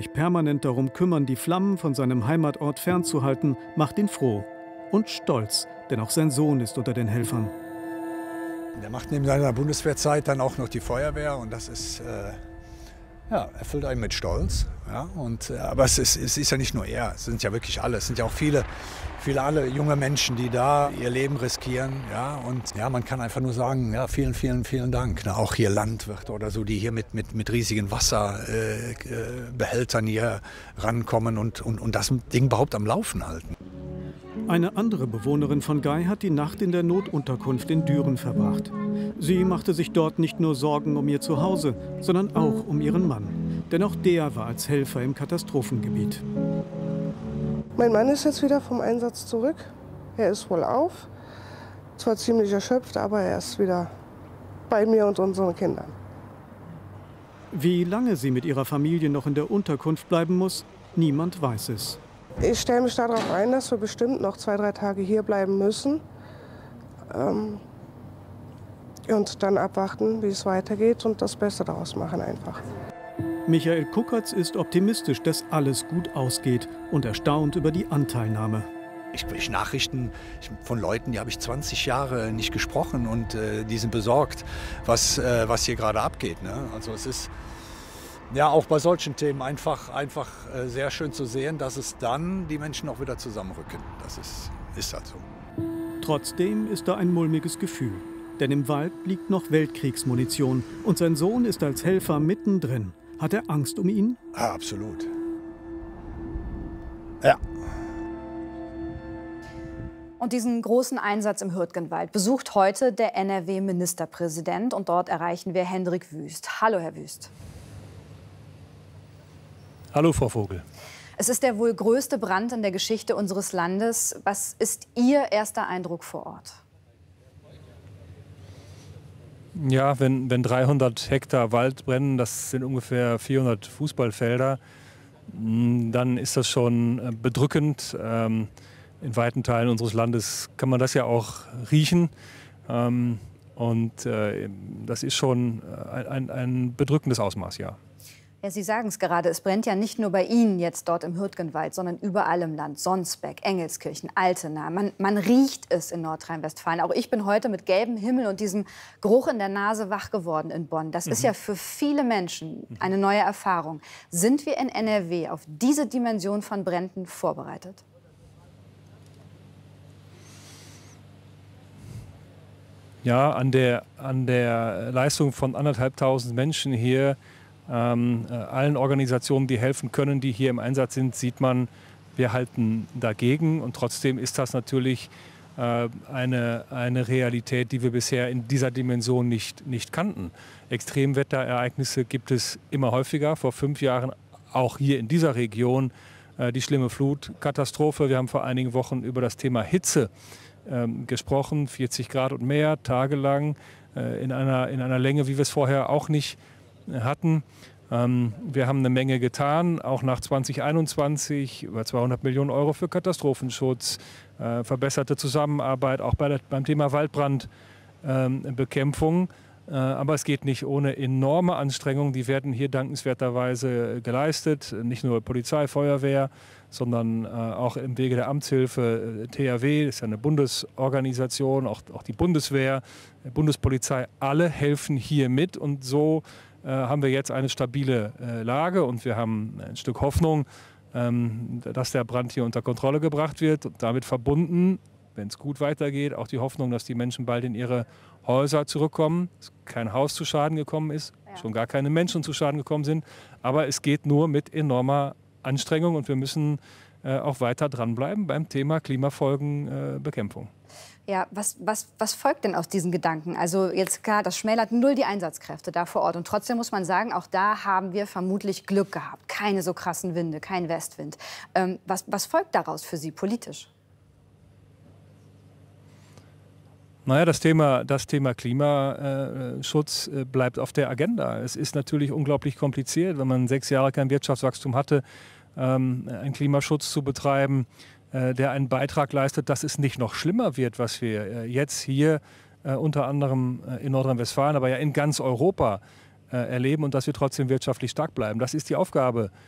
Sich permanent darum kümmern, die Flammen von seinem Heimatort fernzuhalten, macht ihn froh und stolz, denn auch sein Sohn ist unter den Helfern. Der macht neben seiner Bundeswehrzeit dann auch noch die Feuerwehr und das ist, erfüllt einen mit Stolz. Ja, aber es ist ja nicht nur er, es sind ja wirklich alle. Es sind ja auch viele junge Menschen, die da ihr Leben riskieren. Ja, und ja, man kann einfach nur sagen, ja, vielen, vielen, vielen Dank. Na, auch hier Landwirte oder so, die hier mit riesigen Wasserbehältern hier rankommen und das Ding überhaupt am Laufen halten. Eine andere Bewohnerin von Gay hat die Nacht in der Notunterkunft in Düren verbracht. Sie machte sich dort nicht nur Sorgen um ihr Zuhause, sondern auch um ihren Mann. Denn auch der war als Helfer im Katastrophengebiet. Mein Mann ist jetzt wieder vom Einsatz zurück. Er ist wohl auf. Zwar ziemlich erschöpft, aber er ist wieder bei mir und unseren Kindern. Wie lange sie mit ihrer Familie noch in der Unterkunft bleiben muss, niemand weiß es. Ich stelle mich darauf ein, dass wir bestimmt noch 2, 3 Tage hier bleiben müssen. Und dann abwarten, wie es weitergeht und das Beste daraus machen einfach. Michael Kuckertz ist optimistisch, dass alles gut ausgeht und erstaunt über die Anteilnahme. Ich kriege Nachrichten von Leuten, die habe ich 20 Jahre nicht gesprochen und die sind besorgt, was hier gerade abgeht. Ne? Also es ist ja auch bei solchen Themen einfach sehr schön zu sehen, dass es dann die Menschen auch wieder zusammenrücken. Das ist halt so. Trotzdem ist da ein mulmiges Gefühl. Denn im Wald liegt noch Weltkriegsmunition und sein Sohn ist als Helfer mittendrin. Hat er Angst um ihn? Ja, absolut. Ja. Und diesen großen Einsatz im Hürtgenwald besucht heute der NRW-Ministerpräsident. Und dort erreichen wir Hendrik Wüst. Hallo, Herr Wüst. Hallo, Frau Vogel. Es ist der wohl größte Brand in der Geschichte unseres Landes. Was ist Ihr erster Eindruck vor Ort? Ja, wenn 300 Hektar Wald brennen, das sind ungefähr 400 Fußballfelder, dann ist das schon bedrückend. In weiten Teilen unseres Landes kann man das ja auch riechen. Das ist schon ein bedrückendes Ausmaß, ja. Ja, Sie sagen es gerade, es brennt ja nicht nur bei Ihnen jetzt dort im Hürtgenwald, sondern überall im Land. Sonsbeck, Engelskirchen, Altena. Man riecht es in Nordrhein-Westfalen. Auch ich bin heute mit gelbem Himmel und diesem Geruch in der Nase wach geworden in Bonn. Das ist ja für viele Menschen eine neue Erfahrung. Sind wir in NRW auf diese Dimension von Bränden vorbereitet? Ja, an der Leistung von 1.500 Menschen hier, allen Organisationen, die helfen können, die hier im Einsatz sind, sieht man, wir halten dagegen. Und trotzdem ist das natürlich eine Realität, die wir bisher in dieser Dimension nicht kannten. Extremwetterereignisse gibt es immer häufiger. Vor 5 Jahren auch hier in dieser Region die schlimme Flutkatastrophe. Wir haben vor einigen Wochen über das Thema Hitze gesprochen, 40 Grad und mehr, tagelang, in einer Länge, wie wir es vorher auch nicht hatten. Wir haben eine Menge getan, auch nach 2021, über 200 Millionen Euro für Katastrophenschutz, verbesserte Zusammenarbeit, auch beim Thema Waldbrandbekämpfung. Aber es geht nicht ohne enorme Anstrengungen, die werden hier dankenswerterweise geleistet. Nicht nur Polizei, Feuerwehr, sondern auch im Wege der Amtshilfe, THW, das ist ja eine Bundesorganisation, auch die Bundeswehr, Bundespolizei, alle helfen hier mit und so haben wir jetzt eine stabile Lage und wir haben ein Stück Hoffnung, dass der Brand hier unter Kontrolle gebracht wird. Und damit verbunden, wenn es gut weitergeht, auch die Hoffnung, dass die Menschen bald in ihre Häuser zurückkommen, dass kein Haus zu Schaden gekommen ist, schon gar keine Menschen zu Schaden gekommen sind. Aber es geht nur mit enormer Anstrengung und wir müssen auch weiter dranbleiben beim Thema Klimafolgenbekämpfung. Ja, was folgt denn aus diesen Gedanken? Also jetzt klar, das schmälert null die Einsatzkräfte da vor Ort. Und trotzdem muss man sagen, auch da haben wir vermutlich Glück gehabt. Keine so krassen Winde, kein Westwind. Was folgt daraus für Sie politisch? Naja, das Thema Klimaschutz bleibt auf der Agenda. Es ist natürlich unglaublich kompliziert, wenn man 6 Jahre kein Wirtschaftswachstum hatte, einen Klimaschutz zu betreiben, der einen Beitrag leistet, dass es nicht noch schlimmer wird, was wir jetzt hier unter anderem in Nordrhein-Westfalen, aber ja in ganz Europa erleben und dass wir trotzdem wirtschaftlich stark bleiben. Das ist die Aufgabe